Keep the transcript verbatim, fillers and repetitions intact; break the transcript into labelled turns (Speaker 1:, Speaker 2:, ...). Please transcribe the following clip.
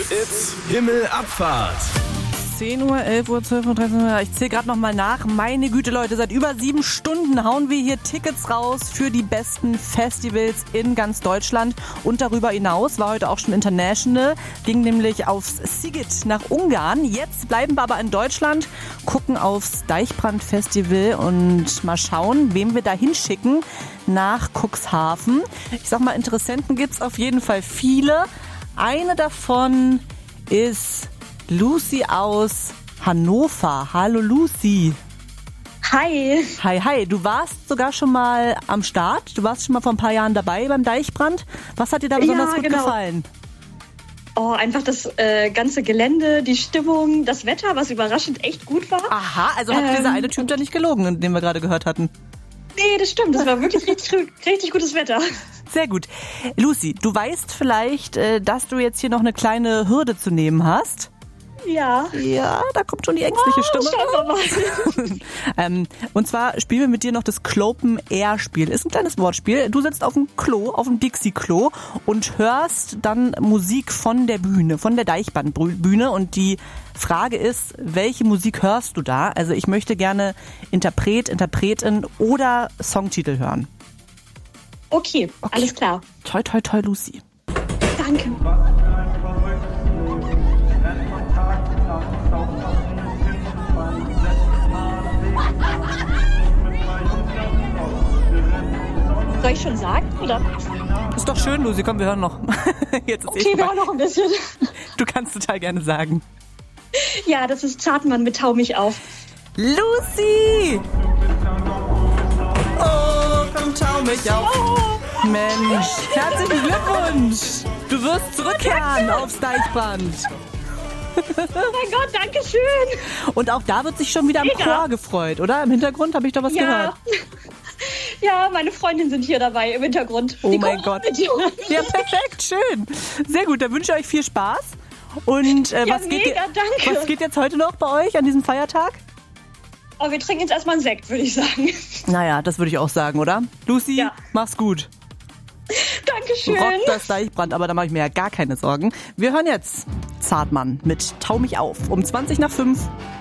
Speaker 1: It's Himmelabfahrt.
Speaker 2: zehn Uhr, elf Uhr, zwölf Uhr, dreizehn Uhr. Ich zähle gerade noch mal nach. Meine Güte, Leute, seit über sieben Stunden hauen wir hier Tickets raus für die besten Festivals in ganz Deutschland. Und darüber hinaus war heute auch schon International. Ging nämlich aufs Sziget nach Ungarn. Jetzt bleiben wir aber in Deutschland, gucken aufs Deichbrand-Festival und mal schauen, wem wir da hinschicken nach Cuxhaven. Ich sag mal, Interessenten gibt's auf jeden Fall viele. Eine davon ist Lucy aus Hannover. Hallo Lucy.
Speaker 3: Hi.
Speaker 2: Hi, hi. Du warst sogar schon mal am Start. Du warst schon mal vor ein paar Jahren dabei beim Deichbrand. Was hat dir da besonders
Speaker 3: Ja,
Speaker 2: gut
Speaker 3: genau.
Speaker 2: gefallen?
Speaker 3: Oh, einfach das äh, ganze Gelände, die Stimmung, das Wetter, was überraschend echt gut war.
Speaker 2: Aha, also hat
Speaker 3: Ähm,
Speaker 2: dieser eine Typ da nicht gelogen, den wir gerade gehört hatten.
Speaker 3: Nee, das stimmt. Das war wirklich richtig, richtig gutes Wetter.
Speaker 2: Sehr gut. Lucy, du weißt vielleicht, äh, dass du jetzt hier noch eine kleine Hürde zu nehmen hast.
Speaker 3: Ja.
Speaker 2: Ja, da kommt schon die ängstliche
Speaker 3: Oh,
Speaker 2: Stimme.
Speaker 3: schauen wir mal.
Speaker 2: ähm, und zwar spielen wir mit dir noch das Clopen Air Spiel. Ist ein kleines Wortspiel. Du sitzt auf dem Klo, auf dem Dixie-Klo und hörst dann Musik von der Bühne, von der Deichbrandbühne. Und die Frage ist, welche Musik hörst du da? Also ich möchte gerne Interpret, Interpretin oder Songtitel hören.
Speaker 3: Okay,
Speaker 2: Okay.
Speaker 3: alles klar.
Speaker 2: Toi, toi, toi, Lucy.
Speaker 3: Danke. Soll ich schon sagen, oder?
Speaker 2: Ist doch schön, Lucy. Komm, wir hören noch. Jetzt ist eh
Speaker 3: Okay, wir
Speaker 2: vorbei.
Speaker 3: haben noch ein bisschen.
Speaker 2: Du kannst total gerne sagen.
Speaker 3: Ja, das ist Zartmann mit Tau mich auf.
Speaker 2: Lucy! Oh, komm, tau mich auf.
Speaker 3: Oh,
Speaker 2: Mensch, herzlichen Glückwunsch. Du wirst zurückkehren aufs Deichbrand.
Speaker 3: oh mein Gott, danke schön.
Speaker 2: Und auch da wird sich schon wieder im
Speaker 3: Mega.
Speaker 2: Chor gefreut, oder? Im Hintergrund habe ich doch was
Speaker 3: Ja.
Speaker 2: gehört.
Speaker 3: Ja, meine Freundinnen sind hier dabei im Hintergrund.
Speaker 2: Oh
Speaker 3: Die
Speaker 2: mein
Speaker 3: kommen
Speaker 2: Gott.
Speaker 3: mit dir.
Speaker 2: Ja, perfekt, schön. Sehr gut, dann wünsche ich euch viel Spaß. Und äh,
Speaker 3: Ja,
Speaker 2: was, geht
Speaker 3: mega,
Speaker 2: je-
Speaker 3: danke.
Speaker 2: was geht jetzt heute noch bei euch an diesem Feiertag?
Speaker 3: Oh, wir trinken jetzt erstmal einen Sekt, würde ich sagen.
Speaker 2: Naja, das würde ich auch sagen, oder? Lucy,
Speaker 3: Ja.
Speaker 2: mach's gut.
Speaker 3: Dankeschön.
Speaker 2: Rockt das Deichbrand, aber da mache ich mir ja gar keine Sorgen. Wir hören jetzt Zartmann mit Tau mich auf um zwanzig nach fünf.